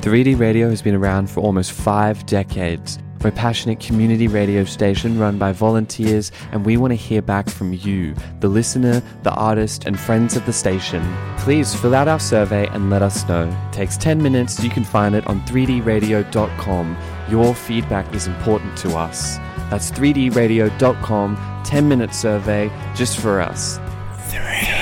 3D Radio has been around for almost 5 decades. We're a passionate community radio station run by volunteers, and we want to hear back from you, the listener, the artist, and friends of the station. Please fill out our survey and let us know. It takes 10 minutes. You can find it on 3dradio.com. Your feedback is important to us. That's 3dradio.com, 10-minute survey just for us. 3